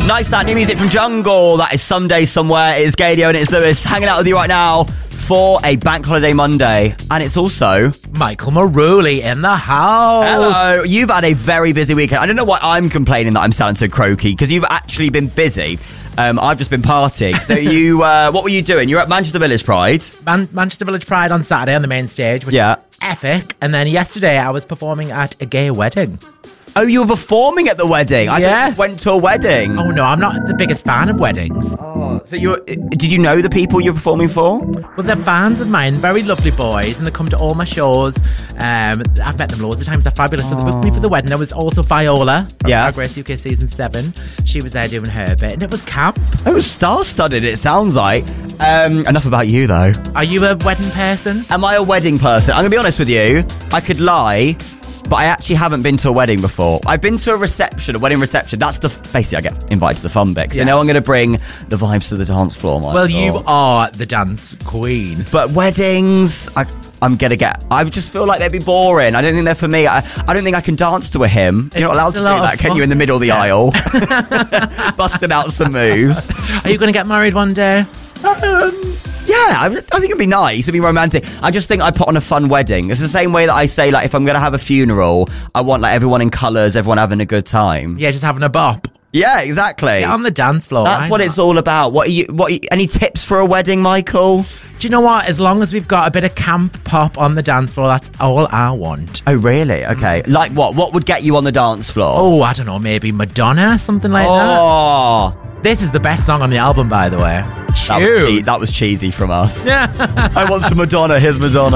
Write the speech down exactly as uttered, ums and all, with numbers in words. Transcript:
Nice, that new music from Jungle. That is Someday Somewhere. It's Gadio and it's Lewis hanging out with you right now for a Bank Holiday Monday. And it's also Michael Maruli in the house. Hello. You've had a very busy weekend. I don't know why I'm complaining that I'm sounding so croaky, because you've actually been busy. Um, I've just been partying. So you, uh, what were you doing? You're at Manchester Village Pride. Man- Manchester Village Pride on Saturday on the main stage, which Yeah. was epic. And then yesterday I was performing at a gay wedding. Oh, you were performing at the wedding? I Yes. thought you went to a wedding. Oh no, I'm not the biggest fan of weddings. Oh, so you were, did you know the people you were performing for? Well, they're fans of mine, very lovely boys, and they come to all my shows. Um, I've met them loads of times. They're fabulous. So they booked me for the wedding. There was also Viola from Yes. Drag Race U K season seven. She was there doing her bit, and it was camp. It was star-studded, it sounds like. Um, enough about you, though. Are you a wedding person? Am I a wedding person? I'm going to be honest with you. I could lie, but I actually haven't been to a wedding before. I've been to a reception, a wedding reception. That's the... Basically, I get invited to the fun bit, because Yeah. they know I'm going to bring the vibes to the dance floor, Michael. Well, you are the dance queen. But weddings, I, I'm going to get... I just feel like they'd be boring. I don't think they're for me. I, I don't think I can dance to a hymn. You're not allowed It's to a do lot that, of can you, in the middle of the fuss. aisle? Busting out some moves. Are you going to get married one day? Um, yeah, I, I think it'd be nice. It'd be romantic. I just think I put on a fun wedding. It's the same way that I say, like, if I'm going to have a funeral, I want, like, everyone in colours, everyone having a good time. Yeah, just having a bop. Yeah, exactly. Get on the dance floor. That's why what not? it's all about. What are you? What? Are you, any tips for a wedding, Michael? Do you know what? As long as we've got a bit of camp pop on the dance floor, that's all I want. Oh, really? Okay. Like what? What would get you on the dance floor? Oh, I don't know, maybe Madonna, something like that. Oh, This is the best song on the album, by the way. that was, che- that was cheesy from us. Yeah. I want some Madonna. Here's Madonna.